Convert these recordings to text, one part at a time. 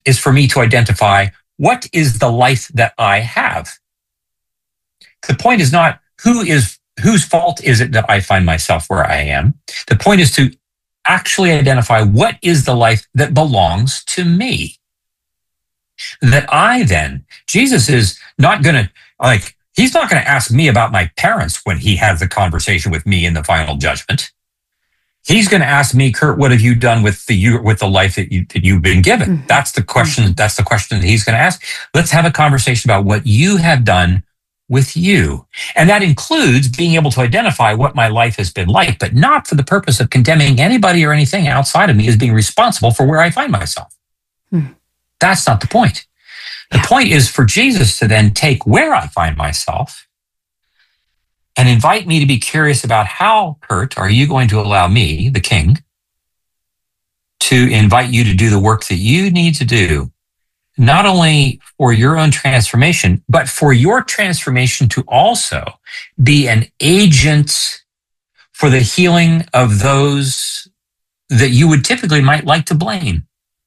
is for me to identify what is the life that I have. The point is not whose fault is it that I find myself where I am. The point is to actually identify what is the life that belongs to me. That I then, Jesus is not going to, he's not going to ask me about my parents when he has the conversation with me in the final judgment. He's going to ask me, Kurt, what have you done with the life that you've been given? Mm-hmm. That's the question. Mm-hmm. That's the question that he's going to ask. Let's have a conversation about what you have done with you. And that includes being able to identify what my life has been like, but not for the purpose of condemning anybody or anything outside of me as being responsible for where I find myself. Mm-hmm. That's not the point. The point is for Jesus to then take where I find myself and invite me to be curious about how, Kurt, are you going to allow me, the king, to invite you to do the work that you need to do, not only for your own transformation, but for your transformation to also be an agent for the healing of those that you would typically might like to blame.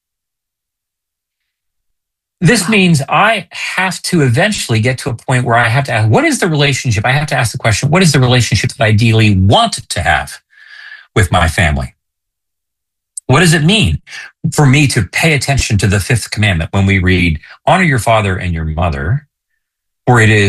This means I have to eventually get to a point where I have to ask, what is the relationship? I have to ask the question, what is the relationship that I ideally want to have with my family? What does it mean for me to pay attention to the fifth commandment when we read, honor your father and your mother, for in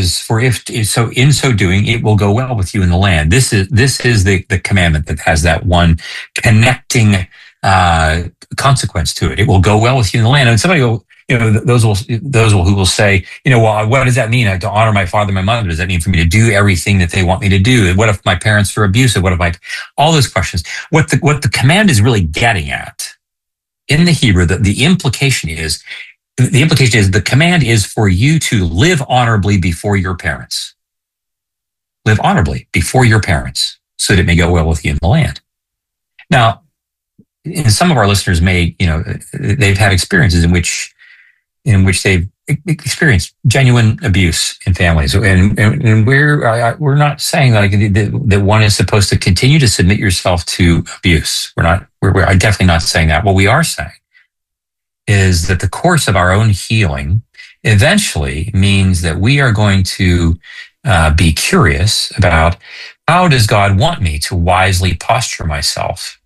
so doing, it will go well with you in the land. This is the commandment that has that one connecting consequence to it. It will go well with you in the land. And somebody will, those who will say, well, what does that mean? I have to honor my father and my mother. Does that mean for me to do everything that they want me to do? What if my parents are abusive? What if all those questions? What the command is really getting at in the Hebrew, the implication is the command is for you to live honorably before your parents. Live honorably before your parents so that it may go well with you in the land. Now, and some of our listeners they've had experiences in which they've experienced genuine abuse in families, and we're not saying that one is supposed to continue to submit yourself to abuse. We're definitely not saying that. What we are saying is that the course of our own healing eventually means that we are going to be curious about how does God want me to wisely posture myself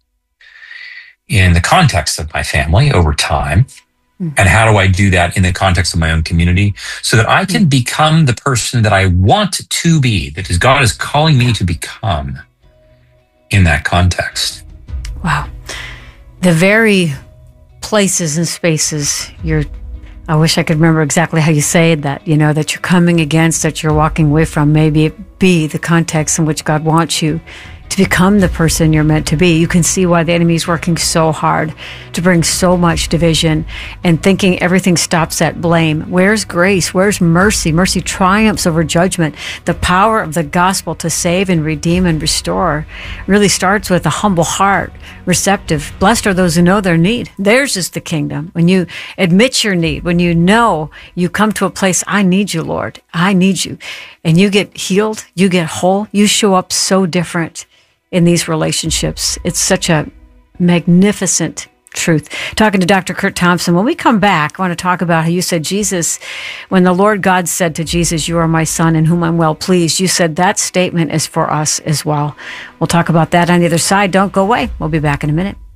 in the context of my family over time. And how do I do that in the context of my own community so that I can become the person that I want to be, that God is calling me to become in that context? Wow. The very places and spaces I wish I could remember exactly how you say that, that you're coming against, that you're walking away from, maybe it be the context in which God wants you to become the person you're meant to be. You can see why the enemy is working so hard to bring so much division and thinking everything stops at blame. Where's grace? Where's mercy? Mercy triumphs over judgment. The power of the gospel to save and redeem and restore really starts with a humble heart, receptive. Blessed are those who know their need. Theirs is the kingdom. When you admit your need, when you come to a place, I need you, Lord. I need you. And you get healed, you get whole, you show up so different in these relationships. It's such a magnificent truth. Talking to Dr. Kurt Thompson. When we come back, I want to talk about how you said when the Lord God said to Jesus, you are my son in whom I'm well pleased, you said that statement is for us as well. We'll talk about that on the other side. Don't go away. We'll be back in a minute.